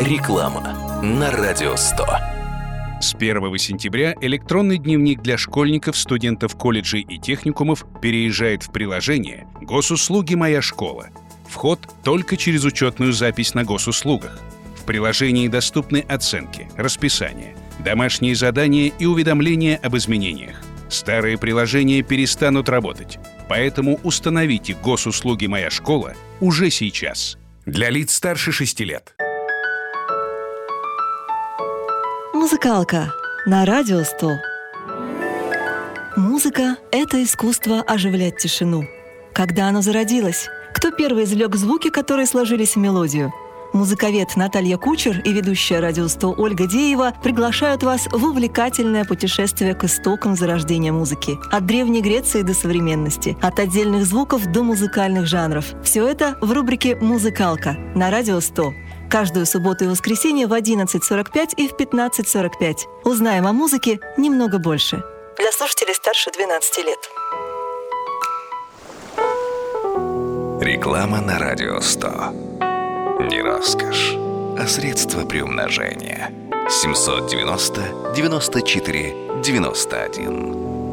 Реклама на Радио 100. С 1 сентября электронный дневник для школьников, студентов колледжей и техникумов переезжает в приложение «Госуслуги. Моя школа». Вход только через учетную запись на госуслугах. В приложении доступны оценки, расписание, домашние задания и уведомления об изменениях. Старые приложения перестанут работать, поэтому установите «Госуслуги. Моя школа» уже сейчас. Для лиц старше 6 лет. Музыкалка на Радио 100. Музыка — это искусство оживлять тишину. Когда оно зародилось? Кто первый извлек звуки, которые сложились в мелодию? Музыковед Наталья Кучер и ведущая Радио 100 Ольга Деева приглашают вас в увлекательное путешествие к истокам зарождения музыки. От Древней Греции до современности, от отдельных звуков до музыкальных жанров. Все это в рубрике «Музыкалка» на Радио 100. Каждую субботу и воскресенье в 11:45 и в 15:45. Узнаем о музыке немного больше. Для слушателей старше 12 лет. Реклама на Радио 100. Не роскошь, а средство приумножения. 790 94 91.